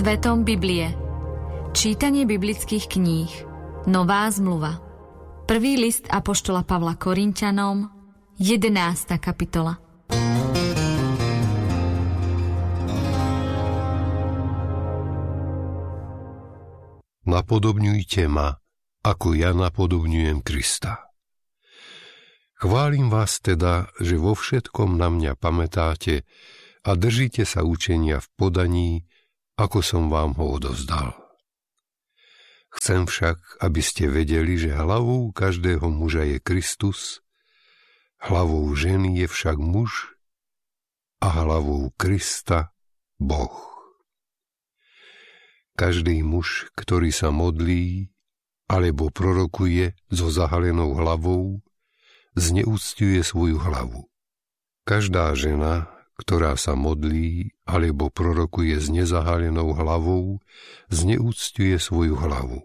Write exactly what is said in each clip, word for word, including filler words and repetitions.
Svetom Biblie. Čítanie biblických kníh. Nová zmluva. Prvý list apoštola Pavla Korinťanom, jedenásta kapitola. Napodobňujte ma, ako ja napodobňujem Krista. Chválim vás teda, že vo všetkom na mňa pamätáte a držíte sa učenia v podaní, ako som vám ho odovzdal. Chcem však, aby ste vedeli, že hlavou každého muža je Kristus, hlavou ženy je však muž a hlavou Krista Boh. Každý muž, ktorý sa modlí alebo prorokuje so zahalenou hlavou, zneúcťuje svoju hlavu. Každá žena, ktorá sa modlí alebo prorokuje s nezahalenou hlavou, zneúcťuje svoju hlavu.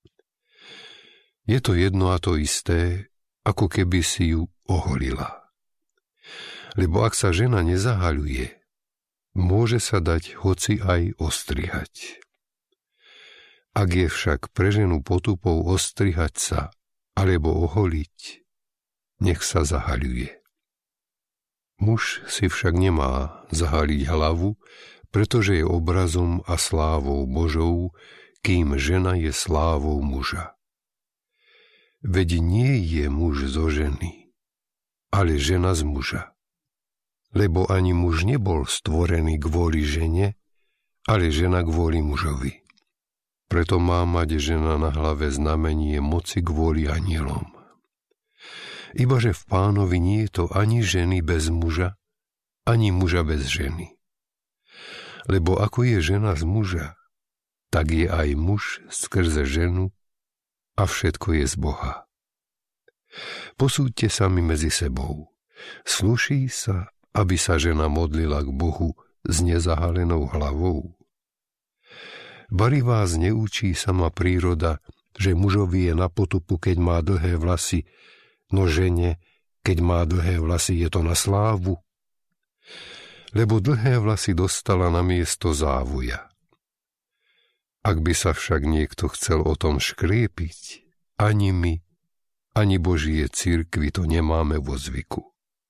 Je to jedno a to isté, ako keby si ju oholila. Lebo ak sa žena nezahaľuje, môže sa dať hoci aj ostrihať. Ak je však pre ženu potupou ostrihať sa alebo oholiť, nech sa zahaľuje. Muž si však nemá zahaliť hlavu, pretože je obrazom a slávou Božou, kým žena je slávou muža. Veď nie je muž zo ženy, ale žena z muža. Lebo ani muž nebol stvorený kvôli žene, ale žena kvôli mužovi. Preto má mať žena na hlave znamenie moci kvôli anielom. Ibaže v Pánovi nie je to ani ženy bez muža, ani muža bez ženy. Lebo ako je žena z muža, tak je aj muž skrze ženu a všetko je z Boha. Posúďte sami medzi sebou. Sluší sa, aby sa žena modlila k Bohu s nezahalenou hlavou? Bari vás neučí sama príroda, že mužovi je na potupu, keď má dlhé vlasy, no žene, keď má dlhé vlasy, je to na slávu. Lebo dlhé vlasy dostala na miesto závoja. Ak by sa však niekto chcel o tom škriepiť, ani my, ani Božie cirkvi to nemáme vo zvyku.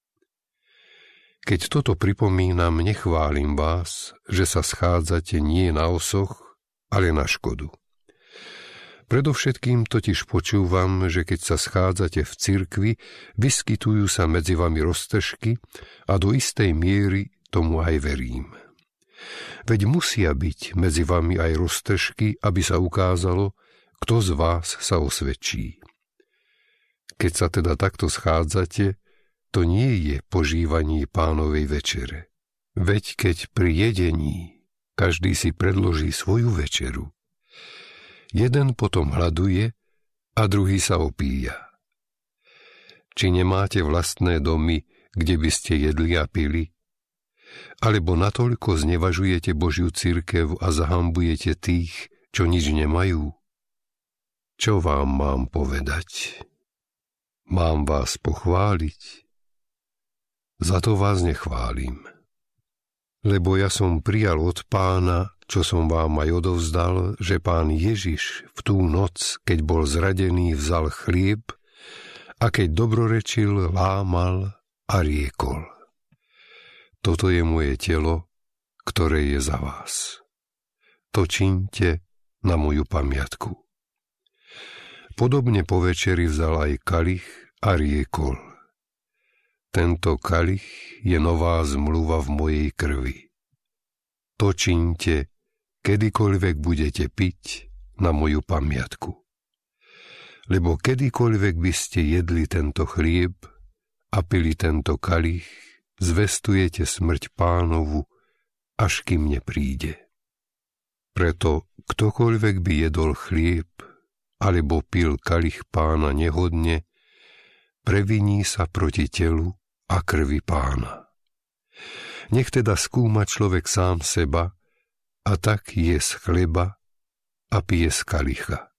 Keď toto pripomínam, nechválim vás, že sa schádzate nie na osoch, ale na škodu. Predovšetkým totiž počúvam, že keď sa schádzate v cirkvi, vyskytujú sa medzi vami roztržky a do istej miery tomu aj verím. Veď musia byť medzi vami aj roztržky, aby sa ukázalo, kto z vás sa osvedčí. Keď sa teda takto schádzate, to nie je požívanie Pánovej večere. Veď keď pri jedení každý si predloží svoju večeru, jeden potom hladuje a druhý sa opíja. Či nemáte vlastné domy, kde by ste jedli a pili? Alebo natoľko znevažujete Božiu cirkev a zahambujete tých, čo nič nemajú? Čo vám mám povedať? Mám vás pochváliť? Za to vás nechválim. Lebo ja som prijal od Pána, čo som vám aj odovzdal, že Pán Ježiš v tú noc, keď bol zradený, vzal chlieb a keď dobrorečil, lámal a riekol: Toto je moje telo, ktoré je za vás. To čiňte na moju pamiatku. Podobne po večeri vzal aj kalich a riekol: Tento kalich je nová zmluva v mojej krvi. To čiňte, kedykoľvek budete piť, na moju pamiatku. Lebo kedykoľvek by ste jedli tento chlieb a pili tento kalich, zvestujete smrť Pánovu, až kým nepríde. Preto ktokoľvek by jedol chlieb alebo pil kalich Pána nehodne, previní sa proti telu a krvi Pána. Nech teda skúma človek sám seba a tak je z chleba a pije z kalicha.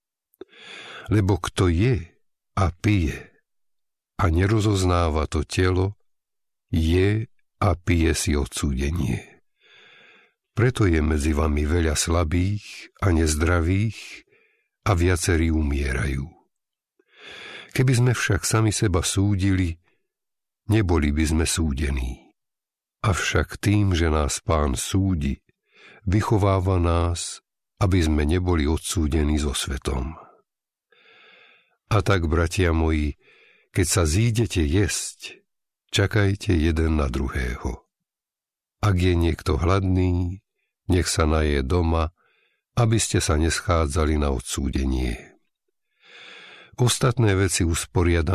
Lebo kto je a pije a nerozoznáva to telo, je a pije si odsúdenie. Preto je medzi vami veľa slabých a nezdravých a viacerí umierajú. Keby sme však sami seba súdili, neboli by sme súdení. Avšak tým, že nás Pán súdi, vychováva nás, aby sme neboli odsúdení so svetom. A tak, bratia moji, keď sa zídete jesť, čakajte jeden na druhého. Ak je niekto hladný, nech sa naje doma, aby ste sa neschádzali na odsúdenie. Ostatné veci usporiadame